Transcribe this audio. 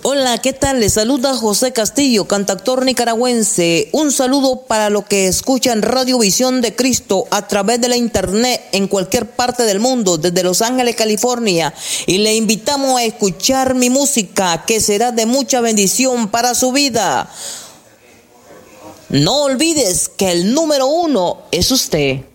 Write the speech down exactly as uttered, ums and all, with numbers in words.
Hola, ¿qué tal? Les saluda José Castillo, cantautor nicaragüense. Un saludo para los que escuchan Radio Visión de Cristo a través de la internet en cualquier parte del mundo, desde Los Ángeles, California. Y le invitamos a escuchar mi música, que será de mucha bendición para su vida. No olvides que el número uno es usted.